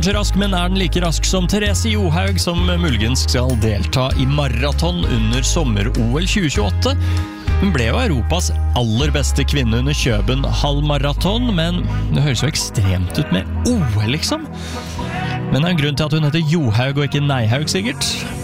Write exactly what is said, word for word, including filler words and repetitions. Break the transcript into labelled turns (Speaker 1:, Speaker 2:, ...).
Speaker 1: Rask, men er den like rask som Therese Johaug, som muligens skal delta i maraton under sommer-O L tjue tjueåtte. Hun ble jo Europas aller beste kvinne under Kjøben halvmaraton, men det høres jo ekstremt ut med O L, liksom. Men det er en grunn til at hun heter Johaug og ikke Neihaug, sikkert.